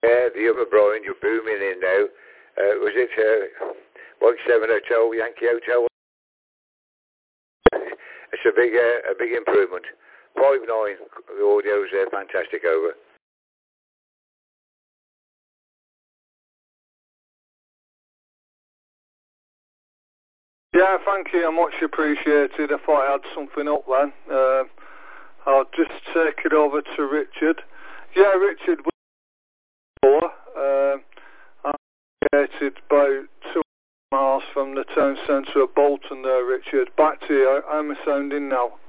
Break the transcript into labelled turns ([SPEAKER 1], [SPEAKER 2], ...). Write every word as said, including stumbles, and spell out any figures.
[SPEAKER 1] Yeah, the other Brian, you're booming in now. Uh, was it uh, one seven Hotel, Yankee Hotel? It's a big, uh, a big improvement. five nine, the audio's uh, fantastic over.
[SPEAKER 2] Yeah, thank you. Much appreciated. I thought I had something up then. Uh, I'll just take it over to Richard. Yeah, Richard, we're uh, I'm located about two miles from the town centre of Bolton there, Richard. Back to you. How am I sounding now?